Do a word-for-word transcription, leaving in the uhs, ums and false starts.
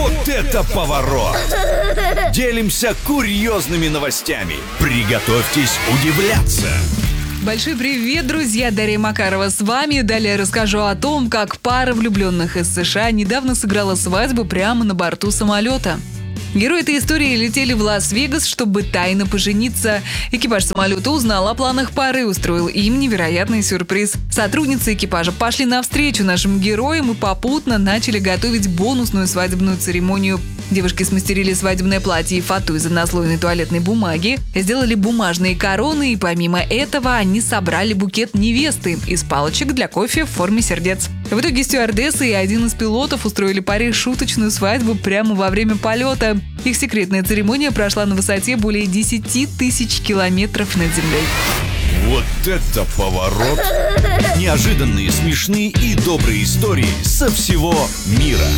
Вот это поворот! Делимся курьезными новостями. Приготовьтесь удивляться. Большой привет, друзья! Дарья Макарова с вами. Далее расскажу о том, как пара влюбленных из США недавно сыграла свадьбу прямо на борту самолета. Герои этой истории летели в Лас-Вегас, чтобы тайно пожениться. Экипаж самолета узнал о планах пары и устроил им невероятный сюрприз. Сотрудницы экипажа пошли навстречу нашим героям и попутно начали готовить бонусную свадебную церемонию. Девушки смастерили свадебное платье и фату из однослойной туалетной бумаги, сделали бумажные короны и помимо этого они собрали букет невесты из палочек для кофе в форме сердец. В итоге стюардессы и один из пилотов устроили паре шуточную свадьбу прямо во время полета. Их секретная церемония прошла на высоте более десяти тысяч километров над землей. Вот это поворот! Неожиданные, смешные и добрые истории со всего мира.